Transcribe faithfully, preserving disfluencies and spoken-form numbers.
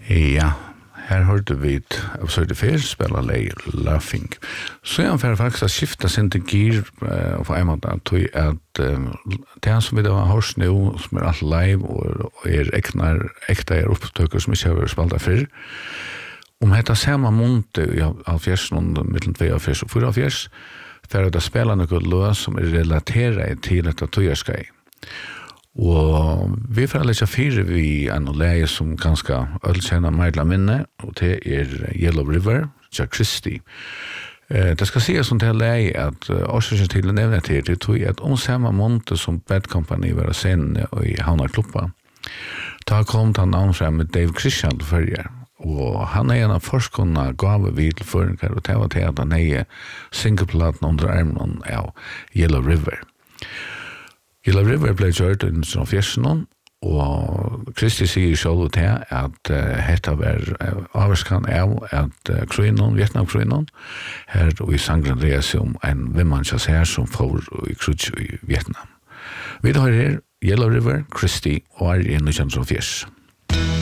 Ja, här hörde vi av Söder Fer spela lei Laughing. Så jag får faktiskt skifta sin till gear och få en måte att att det som vi då har hört nu som är allt live och är äkta äkta är upptöker som inte har spelat för. Om detta samma monte av fjärsen mellan två och fjärs och fyra fjärs för att spela något lås som är relaterat till detta tojarskaj. Og vi får lesa fyrir vi en leie som ganska ölkänna meidla minne, og det er Yellow River, Jack Christie. Eh, det skal sies som det er leie at årsøkens til å nevne til, det tog at om samme måned som Bad Company var scenen i Havnar Kloppa, da kom han navn frem med Dave Christian til førje, og han er en av forskerne gave vid til føringer, og det var til at han er singleplaten under armen av Yellow River. Yellow River ble gjort i nitton fjorton, og Kristi sier selv til at uh, dette var uh, avskan av at uh, kruinon, Vietnam-kruinon, her og i sangren dreier seg om en vimmansjas her som får i krutsk i Vietnam. Vi har her Yellow River, Kristi og er i nitton fjorton.